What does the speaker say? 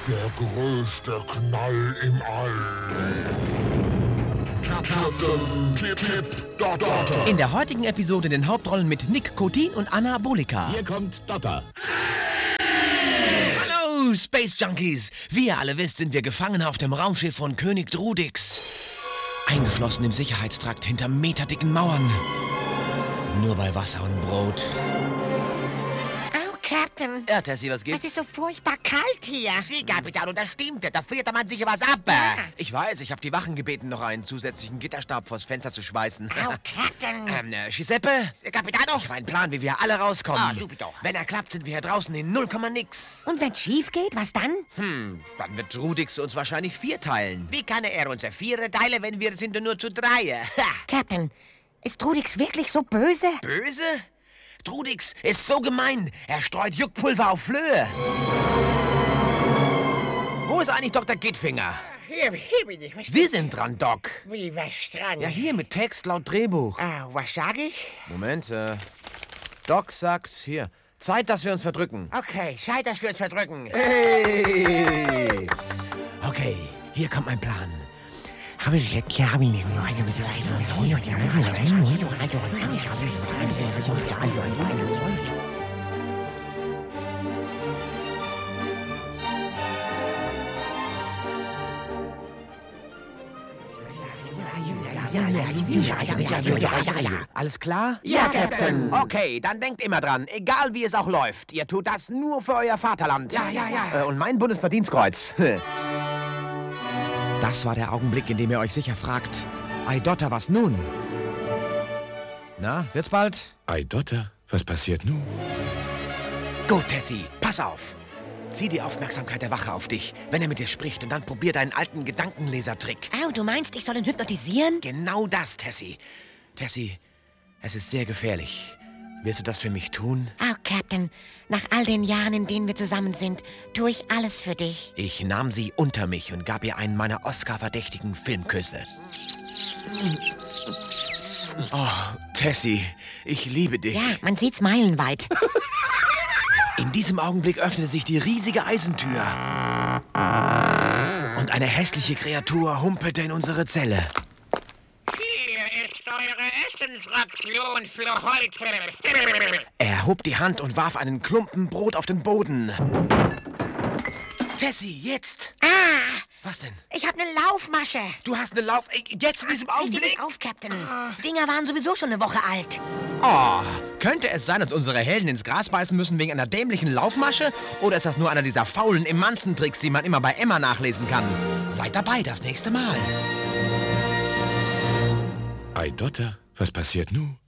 Der größte Knall im All. Captain Pip Dotter. In der heutigen Episode in den Hauptrollen mit Nick Kotin und Anna Bolika. Hier kommt Dotter. Hallo, Space Junkies. Wie ihr alle wisst, sind wir Gefangene auf dem Raumschiff von König Drudix. Eingeschlossen im Sicherheitstrakt hinter meterdicken Mauern. Nur bei Wasser und Brot. Captain. Ja, Tessie, was gibt's? Es ist so furchtbar kalt hier. Sie, Kapitän, und das stimmt. Da friert man sich was ab. Ja. Ich weiß, ich habe die Wachen gebeten, noch einen zusätzlichen Gitterstab vors Fenster zu schweißen. Oh, Captain. Giuseppe? Kapitän, Ich habe einen Plan, wie wir alle rauskommen. Ah, super. Wenn er klappt, sind wir hier draußen in 0, nix. Und wenn's schief geht, was dann? Dann wird Drudix uns wahrscheinlich 4 teilen. Wie kann er uns 4 teilen, wenn wir sind nur zu 3? Captain, ist Drudix wirklich so böse? Böse? Drudix ist so gemein. Er streut Juckpulver auf Flöhe. Wo ist eigentlich Dr. Gitfinger? Hier bin ich. Sie sind dran, Doc. Wie, was dran? Ja, hier mit Text laut Drehbuch. Was sage ich? Moment, Doc sagt hier. Zeit, dass wir uns verdrücken. Okay, Zeit, dass wir uns verdrücken. Hey! Okay, hier kommt mein Plan. Alles klar? Ja, Captain. Okay, dann denkt immer dran, egal wie es auch läuft, ihr tut das nur für euer Vaterland. Ja. Und mein Bundesverdienstkreuz. Das war der Augenblick, in dem ihr euch sicher fragt, Ei Dotter, was nun? Na, wird's bald? Ei, Dotter, was passiert nun? Gut, Tessie, pass auf. Zieh die Aufmerksamkeit der Wache auf dich, wenn er mit dir spricht, und dann probier deinen alten Gedankenlesertrick. Oh, du meinst, ich soll ihn hypnotisieren? Genau das, Tessie. Tessie, es ist sehr gefährlich. Wirst du das für mich tun? Oh, Captain, nach all den Jahren, in denen wir zusammen sind, tue ich alles für dich. Ich nahm sie unter mich und gab ihr einen meiner Oscar-verdächtigen Filmküsse. Oh, Tessie, ich liebe dich. Ja, man sieht's meilenweit. In diesem Augenblick öffnete sich die riesige Eisentür. Und eine hässliche Kreatur humpelte in unsere Zelle. Hier ist eure Essensration für heute. Er hob die Hand und warf einen Klumpen Brot auf den Boden. Tessie, jetzt! Was denn? Ich hab eine Laufmasche. Du hast eine Lauf... Jetzt in diesem Richte Augenblick? dich auf, Captain. Dinger waren sowieso schon eine Woche alt. Oh, könnte es sein, dass unsere Helden ins Gras beißen müssen wegen einer dämlichen Laufmasche? Oder ist das nur einer dieser faulen Emanzentricks, die man immer bei Emma nachlesen kann? Seid dabei das nächste Mal. Ei, Dotter, was passiert nun?